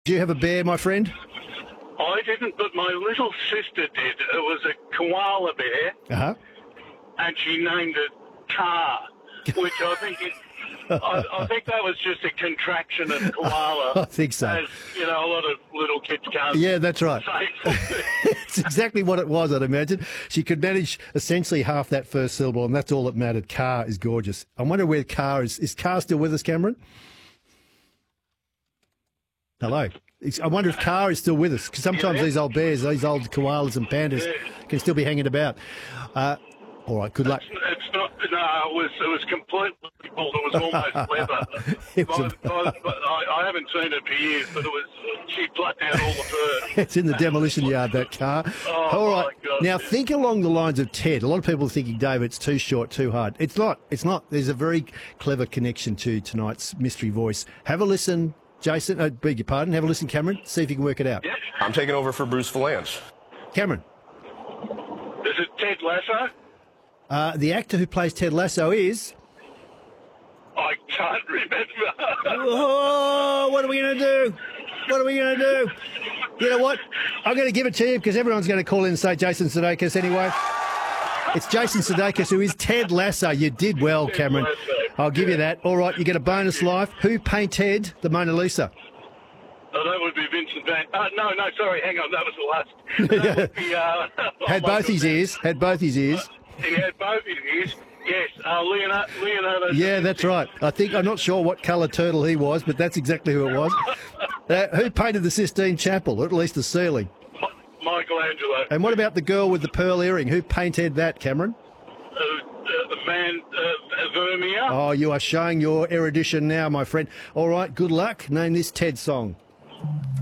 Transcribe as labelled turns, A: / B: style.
A: Do you have a bear, my friend?
B: I didn't, but my little sister did. It was a koala bear,
A: Uh-huh.
B: and she named it Car, which I think I think that was just a contraction of koala.
A: I think so.
B: As, you know, a lot of little kids can't
A: Yeah, that's right.
B: say.
A: It's exactly what it was, I'd imagine. She could manage essentially half that first syllable, and that's all that mattered. Car is gorgeous. I wonder where Car is. Is Car still with us, Cameron? Hello. I wonder if Car is still with us, because sometimes these old bears, these old koalas and pandas can still be hanging about. All right, good luck.
B: It's not. No, it was completely bald. It was almost leather. I haven't seen it for years, but she plucked out all the fur.
A: It's in the demolition yard, that car.
B: Oh,
A: all right.
B: my God.
A: Now, think along the lines of Ted. A lot of people are thinking, Dave, it's too short, too hard. It's not. It's not. There's a very clever connection to tonight's mystery voice. Have a listen, Jason. Beg your pardon. Have a listen, Cameron. See if you can work it out.
B: Yeah.
C: I'm taking over for Bruce Valanche.
A: Cameron.
B: Is it Ted Lasso?
A: The actor who plays Ted Lasso is...
B: I can't remember.
A: Oh, what are we going to do? What are we going to do? You know what? I'm going to give it to you because everyone's going to call in and say Jason Sudeikis anyway. It's Jason Sudeikis who is Ted Lasso. You did well, Cameron. I'll give you that. All right, you get a bonus life. Who painted the Mona Lisa?
B: Oh, that would be Vincent Van... no, sorry, hang on. That was the last. That would be,
A: Had both his ears. Had both his ears.
B: He had both his ears. Yes, Leonardo.
A: Yeah, that's right. I'm not sure what colour turtle he was, but that's exactly who it was. Who painted the Sistine Chapel, or at least the ceiling?
B: Michelangelo.
A: And what about the girl with the pearl earring? Who painted that, Cameron?
B: Vermeer.
A: Oh, you are showing your erudition now, my friend. All right, good luck. Name this Ted song.